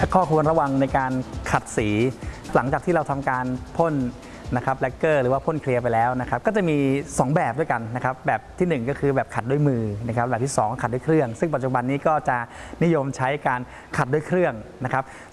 ข้อควรระวังในการขัดสีหลังจากที่เราทำการพ่นนะครับแลกเกอร์หรือว่าพ่นเคลียร์ไปแล้วนะครับก็จะมี2แบบด้วยกันนะครับแบบที่1ก็คือแบบขัดด้วยมือนะครับแบบที่2ขัดด้วยเครื่องซึ่งปัจจุบันนี้ก็จะนิยมใช้การขัดด้วยเครื่องนะครับ